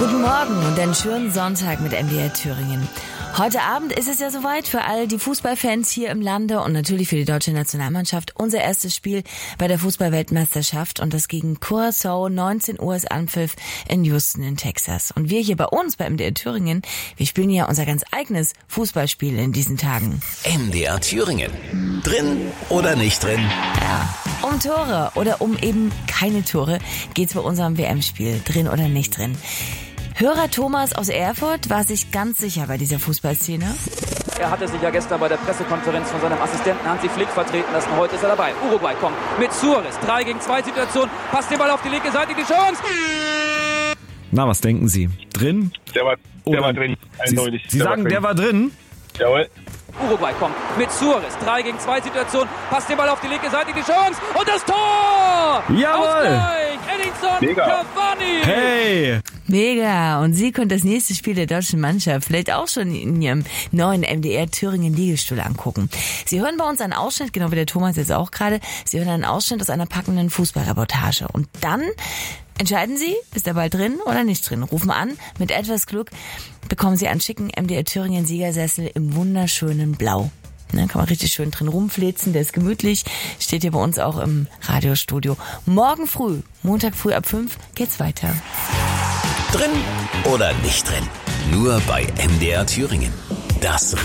Guten Morgen und einen schönen Sonntag mit MDR Thüringen. Heute Abend ist es ja soweit für all die Fußballfans hier im Lande und natürlich für die deutsche Nationalmannschaft. Unser erstes Spiel bei der Fußball-Weltmeisterschaft und das gegen Curaçao. 19 Uhr ist Anpfiff in Houston in Texas. Und wir hier bei uns bei MDR Thüringen, wir spielen ja unser ganz eigenes Fußballspiel in diesen Tagen. MDR Thüringen. Drin oder nicht drin? Ja, um Tore oder um eben keine Tore geht's bei unserem WM-Spiel. Drin oder nicht drin. Hörer Thomas aus Erfurt war sich ganz sicher bei dieser Fußballszene. Er hatte sich ja gestern bei der Pressekonferenz von seinem Assistenten Hansi Flick vertreten lassen. Heute ist er dabei. Uruguay kommt mit Suarez. 3 gegen 2 Situation. Passt den Ball auf die linke Seite. Die Chance. Na, was denken Sie? Drin? Der war drin. Eindeutig. Sie sagen, der war drin? Jawohl. Uruguay kommt mit Suarez. 3 gegen 2 Situation. Passt den Ball auf die linke Seite. Die Chance. Und das Tor! Jawohl! Ausgleich. Edinson Mega. Cavani. Hey! Mega. Und Sie können das nächste Spiel der deutschen Mannschaft vielleicht auch schon in Ihrem neuen MDR Thüringen Liegestuhl angucken. Sie hören bei uns einen Ausschnitt, genau wie der Thomas jetzt auch gerade. Sie hören einen Ausschnitt aus einer packenden Fußballreportage. Und dann entscheiden Sie, ist der Ball drin oder nicht drin. Rufen an. Mit etwas Glück bekommen Sie einen schicken MDR Thüringen Siegersessel im wunderschönen Blau. Da kann man richtig schön drin rumflitzen, der ist gemütlich, steht hier bei uns auch im Radiostudio. Morgen früh, Montag früh ab 5, geht's weiter. Drin oder nicht drin? Nur bei MDR Thüringen. Das